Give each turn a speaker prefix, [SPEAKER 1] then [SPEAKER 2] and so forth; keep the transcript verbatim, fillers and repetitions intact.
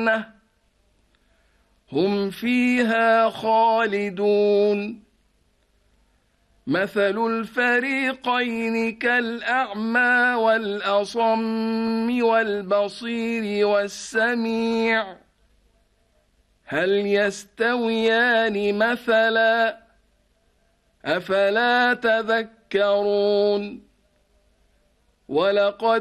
[SPEAKER 1] الجنة هم فيها خالدون مثل الفريقين كالأعمى والأصم والبصير والسميع هل يستويان مثلا أفلا تذكرون ولقد